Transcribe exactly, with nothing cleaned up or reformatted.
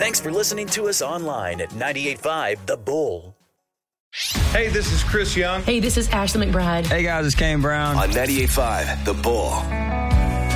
Thanks for listening to us online at ninety-eight point five The Bull. Hey, this is Chris Young. Hey, this is Ashley McBride. Hey, guys, it's Kane Brown. On ninety-eight point five The Bull.